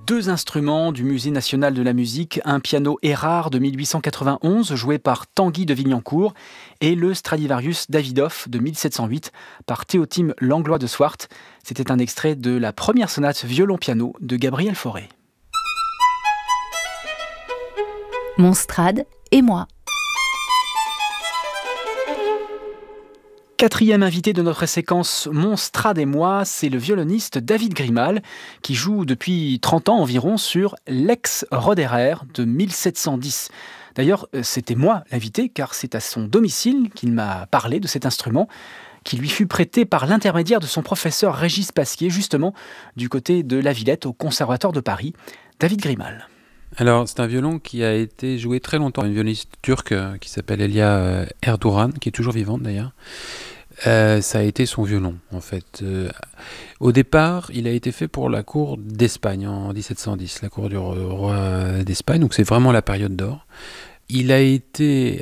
Deux instruments du Musée national de la musique, un piano Erard de 1891 joué par Tanguy de Vignancourt et le Stradivarius Davidoff de 1708 par Théotime Langlois de Swart. C'était un extrait de la première sonate violon-piano de Gabriel Fauré. Mon Strad et moi. Quatrième invité de notre séquence Mon Strad et moi, c'est le violoniste David Grimal, qui joue depuis 30 ans environ sur l'ex-Roderer de 1710. D'ailleurs, c'était moi l'invité, car c'est à son domicile qu'il m'a parlé de cet instrument, qui lui fut prêté par l'intermédiaire de son professeur Régis Pasquier, justement du côté de la Villette au Conservatoire de Paris. David Grimal. Alors, c'est un violon qui a été joué très longtemps, une violoniste turque qui s'appelle Elia Erduran, qui est toujours vivante d'ailleurs. Ça a été son violon, en fait. Au départ, il a été fait pour la cour d'Espagne en 1710, la cour du roi d'Espagne, donc c'est vraiment la période d'or. Il a été,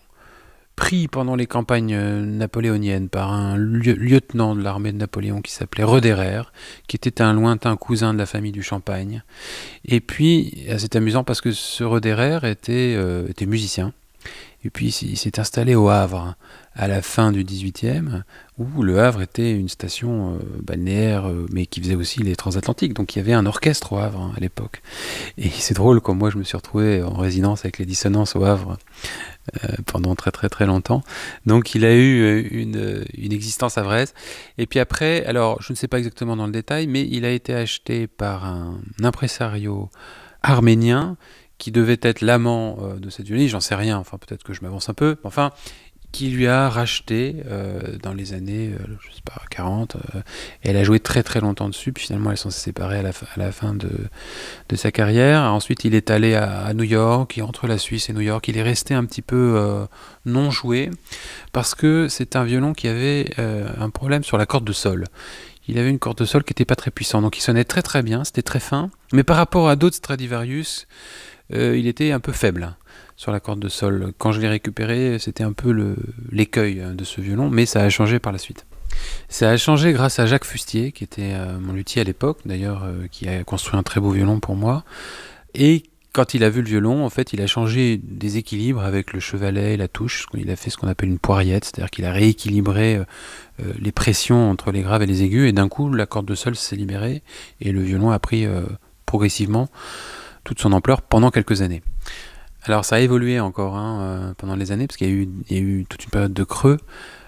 pris pendant les campagnes napoléoniennes par un lieutenant de l'armée de Napoléon qui s'appelait Roderer, qui était un lointain cousin de la famille du Champagne. Et puis, c'est amusant parce que ce Roderer était musicien. Et puis il s'est installé au Havre à la fin du XVIIIe, où le Havre était une station balnéaire, mais qui faisait aussi les transatlantiques. Donc il y avait un orchestre au Havre à l'époque. Et c'est drôle, comme moi je me suis retrouvé en résidence avec les dissonances au Havre pendant très très très longtemps. Donc il a eu une existence havraise. Et puis après, alors je ne sais pas exactement dans le détail, mais il a été acheté par un impresario arménien qui devait être l'amant de cette violoniste, j'en sais rien, enfin peut-être que je m'avance un peu, enfin, qui lui a racheté dans les années, je sais pas, 40, et elle a joué très très longtemps dessus, puis finalement elles sont séparées à la fin de sa carrière. Ensuite il est allé à New York, et entre la Suisse et New York, il est resté un petit peu non joué, parce que c'est un violon qui avait un problème sur la corde de sol. Il avait une corde de sol qui n'était pas très puissante, donc il sonnait très très bien, c'était très fin, mais par rapport à d'autres Stradivarius, il était un peu faible sur la corde de sol. Quand je l'ai récupéré, c'était un peu l'écueil de ce violon, mais ça a changé par la suite. Ça a changé grâce à Jacques Fustier, qui était mon luthier à l'époque, d'ailleurs, qui a construit un très beau violon pour moi. Et quand il a vu le violon, en fait, il a changé des équilibres avec le chevalet et la touche. Il a fait ce qu'on appelle une poiriette, c'est-à-dire qu'il a rééquilibré les pressions entre les graves et les aigus, et d'un coup, la corde de sol s'est libérée, et le violon a pris progressivement toute son ampleur pendant quelques années. Alors ça a évolué encore pendant les années, parce qu'il y a eu toute une période de creux,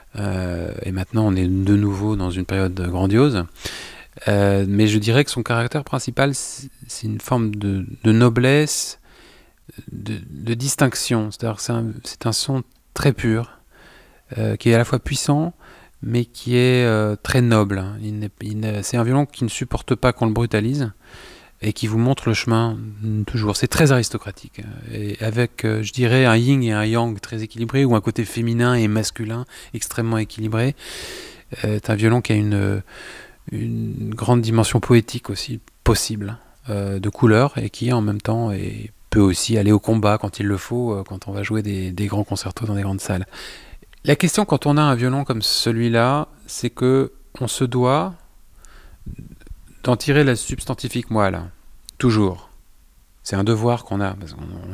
et maintenant on est de nouveau dans une période grandiose. Mais je dirais que son caractère principal, c'est une forme de noblesse, de distinction. C'est-à-dire c'est un son très pur, qui est à la fois puissant, mais qui est très noble. C'est un violon qui ne supporte pas qu'on le brutalise, et qui vous montre le chemin toujours. C'est très aristocratique, et avec, je dirais, un yin et un yang très équilibré, ou un côté féminin et masculin extrêmement équilibré. C'est un violon qui a une grande dimension poétique aussi possible, de couleurs, et qui en même temps peut aussi aller au combat quand il le faut, quand on va jouer des grands concertos dans des grandes salles. La question quand on a un violon comme celui-là, c'est que on se doit d'en tirer la substantifique moelle, toujours. C'est un devoir qu'on a, parce qu'on